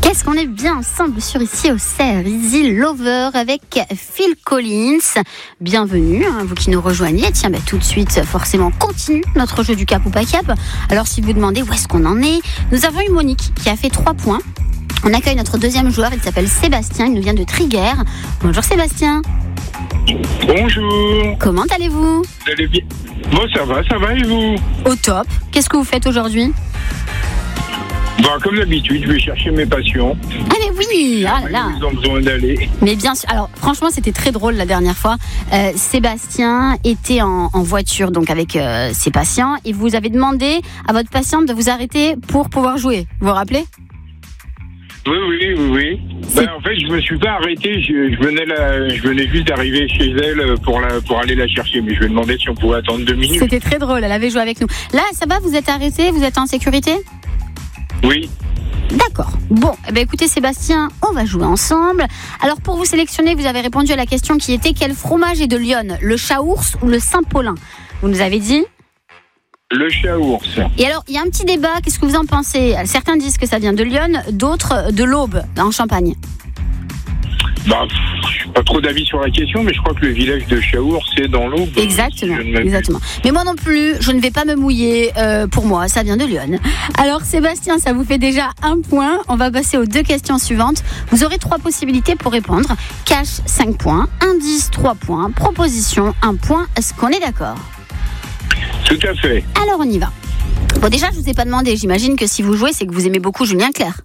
Qu'est-ce qu'on est bien ensemble sur Ici Auxerre, Easy Lover avec Phil Collins. Bienvenue, vous qui nous rejoignez. Tiens, tout de suite, forcément, continue notre jeu du cap ou pas cap. Alors, si vous demandez où est-ce qu'on en est, nous avons eu Monique qui a fait 3 points. On accueille notre deuxième joueur, il s'appelle Sébastien, il nous vient de Triguères. Bonjour Sébastien. Bonjour. Comment allez-vous ? Vous allez bien ? Bon, ça va et vous ? Au top. Qu'est-ce que vous faites aujourd'hui ? Comme d'habitude, je vais chercher mes passions. Ah mais oui, ah là là. Ils ont besoin d'aller. Mais bien sûr, alors franchement c'était très drôle la dernière fois. Sébastien était en voiture donc avec ses patients et vous avez demandé à votre patiente de vous arrêter pour pouvoir jouer. Vous vous rappelez ? Oui. En fait, je me suis pas arrêté. Je venais juste d'arriver chez elle pour aller la chercher. Mais je lui ai demandé si on pouvait attendre 2 minutes. C'était très drôle, elle avait joué avec nous. Là, ça va, vous êtes arrêté, vous êtes en sécurité ? Oui. D'accord. Bon, écoutez Sébastien, on va jouer ensemble. Alors pour vous sélectionner, vous avez répondu à la question qui était quel fromage est de Lyon ? Le Chaours ou le Saint-Paulin ? Vous nous avez dit ? Le Chaours. Et alors, il y a un petit débat, qu'est-ce que vous en pensez ? Certains disent que ça vient de Lyon, d'autres de l'Aube, en Champagne. Je n'ai pas trop d'avis sur la question, mais je crois que le village de Chaours, c'est dans l'Aube. Exactement. Mais moi non plus, je ne vais pas me mouiller. Pour moi, ça vient de Lyon. Alors Sébastien, ça vous fait déjà 1 point. On va passer aux 2 questions suivantes. Vous aurez 3 possibilités pour répondre. Cash, 5 points. Indice, 3 points. Proposition, 1 point. Est-ce qu'on est d'accord ? Tout à fait. Alors on y va. Bon, déjà, je ne vous ai pas demandé. J'imagine que si vous jouez, c'est que vous aimez beaucoup Julien Clerc.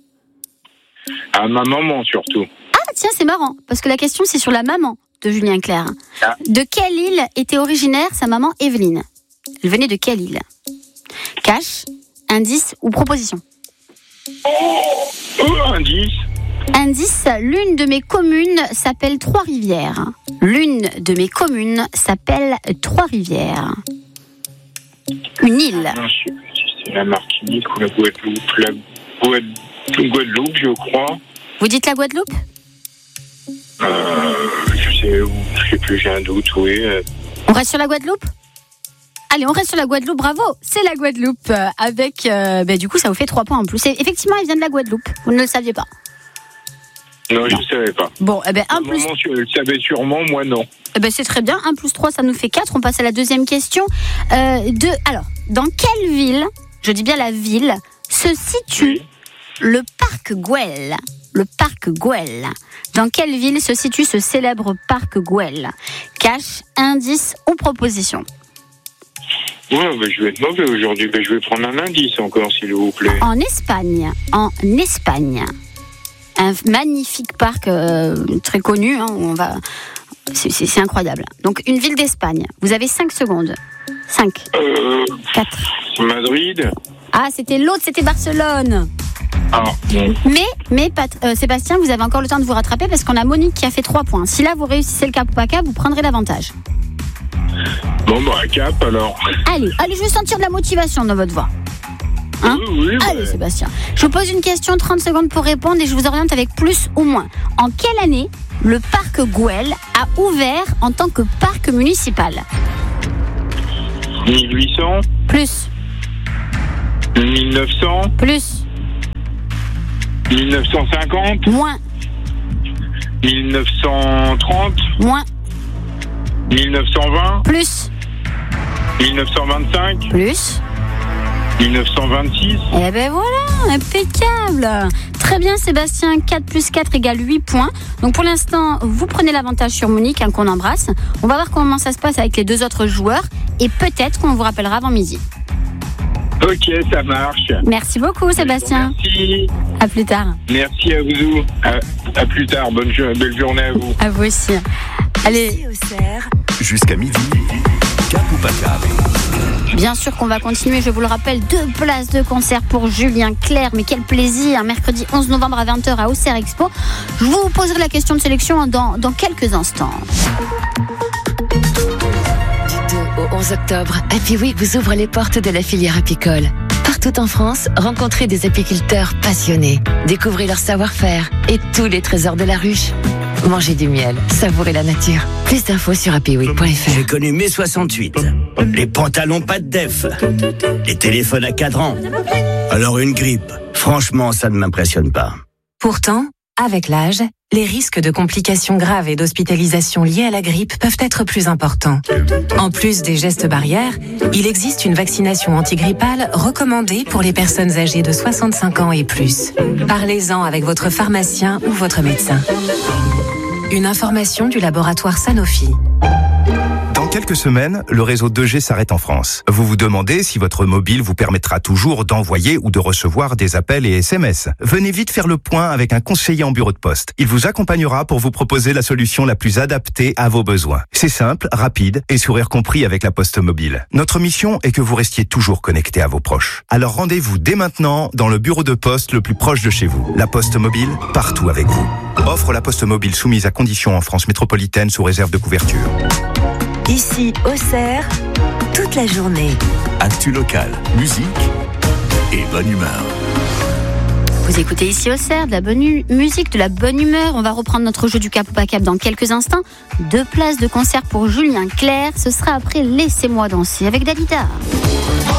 À ma maman surtout. Tiens, c'est marrant, parce que la question, c'est sur la maman de Julien Clerc. Ah. De quelle île était originaire sa maman Evelyne ? Elle venait de quelle île ? Cash, indice ou proposition ? Indice. Indice, l'une de mes communes s'appelle Trois-Rivières. L'une de mes communes s'appelle Trois-Rivières. Une île. Non, je sais plus si c'est la Martinique ou la Guadeloupe. La Guadeloupe, je crois. Vous dites la Guadeloupe ? Je sais plus, j'ai un doute, oui. On reste sur la Guadeloupe ? Allez, on reste sur la Guadeloupe, bravo. C'est la Guadeloupe avec... du coup, ça vous fait 3 points en plus. Et effectivement, elle vient de la Guadeloupe. Vous ne le saviez pas ? Non, je ne savais pas. Bon, 1 plus... Maman, tu le savais sûrement, moi non. C'est très bien. 1 plus 3, ça nous fait 4. On passe à la deuxième question. Alors, dans quelle ville, je dis bien la ville, se situe le parc Güell ? Le parc Güell. Dans quelle ville se situe ce célèbre parc Güell ? Cash, indice ou proposition ? Je vais demander aujourd'hui. Je vais prendre un indice encore, s'il vous plaît. En Espagne. Un magnifique parc très connu. Où on va... c'est incroyable. Donc, une ville d'Espagne. Vous avez 5 secondes. 5. 4. Madrid. Ah, c'était l'autre, c'était Barcelone. Ah, bon. Mais Sébastien, vous avez encore le temps de vous rattraper parce qu'on a Monique qui a fait 3 points. Si là vous réussissez le cap ou pas cap, vous prendrez l'avantage. Cap alors. Allez, je veux sentir de la motivation dans votre voix. Oui. Allez Sébastien. Je vous pose une question, 30 secondes pour répondre et je vous oriente avec plus ou moins. En quelle année le parc Güell a ouvert en tant que parc municipal ? 1800. Plus. 1900. Plus. 1950. Moins. 1930. Moins. 1920. Plus. 1925. Plus. 1926. Voilà, impeccable. Très bien Sébastien, 4 plus 4 égale 8 points. Donc pour l'instant, vous prenez l'avantage sur Monique, qu'on embrasse. On va voir comment ça se passe avec les 2 autres joueurs et peut-être qu'on vous rappellera avant midi. Ok, ça marche. Merci beaucoup Sébastien. Merci. À plus tard. Merci à vous. À plus tard. Belle journée à vous. À vous aussi. Allez. Jusqu'à midi. Cap ou pas cap ? Bien sûr qu'on va continuer, je vous le rappelle, 2 places de concert pour Julien Clerc. Mais quel plaisir, mercredi 11 novembre à 20h à Auxerre Expo. Je vous poserai la question de sélection dans quelques instants. Du 2 au 11 octobre, Happy Week vous ouvre les portes de la filière apicole. Partout en France, rencontrez des apiculteurs passionnés. Découvrez leur savoir-faire et tous les trésors de la ruche. Mangez du miel, savourez la nature. Plus d'infos sur happyweek.fr. J'ai connu mai 68. Les pantalons pas de def. Les téléphones à cadran. Alors une grippe, franchement, ça ne m'impressionne pas. Pourtant, avec l'âge, les risques de complications graves et d'hospitalisation liées à la grippe peuvent être plus importants. En plus des gestes barrières, il existe une vaccination antigrippale recommandée pour les personnes âgées de 65 ans et plus. Parlez-en avec votre pharmacien ou votre médecin. Une information du laboratoire Sanofi. Dans quelques semaines, le réseau 2G s'arrête en France. Vous vous demandez si votre mobile vous permettra toujours d'envoyer ou de recevoir des appels et SMS. Venez vite faire le point avec un conseiller en bureau de poste. Il vous accompagnera pour vous proposer la solution la plus adaptée à vos besoins. C'est simple, rapide et sourire compris avec la Poste Mobile. Notre mission est que vous restiez toujours connecté à vos proches. Alors rendez-vous dès maintenant dans le bureau de poste le plus proche de chez vous. La Poste Mobile, partout avec vous. Offre la Poste Mobile soumise à conditions en France métropolitaine sous réserve de couverture. Ici, Auxerre, toute la journée. Actu locale, musique et bonne humeur. Vous écoutez ici Auxerre, de la bonne musique, de la bonne humeur. On va reprendre notre jeu du Cap ou pas Cap dans quelques instants. 2 places de concert pour Julien Clerc. Ce sera après Laissez-moi danser avec Dalida.